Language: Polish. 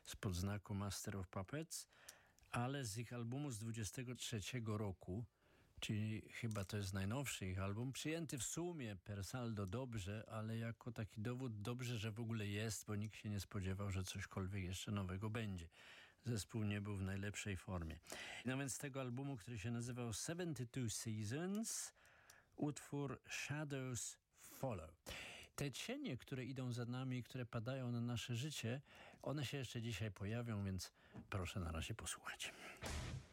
spod znaku Master of Puppets, ale z ich albumu z 23 roku, czyli chyba to jest najnowszy ich album, przyjęty w sumie per saldo dobrze, ale jako taki dowód dobrze, że w ogóle jest, bo nikt się nie spodziewał, że cośkolwiek jeszcze nowego będzie. Zespół nie był w najlepszej formie. No więc z tego albumu, który się nazywał 72 Seasons, utwór Shadows Follow. Te cienie, które idą za nami, które padają na nasze życie, one się jeszcze dzisiaj pojawią, więc proszę na razie posłuchać.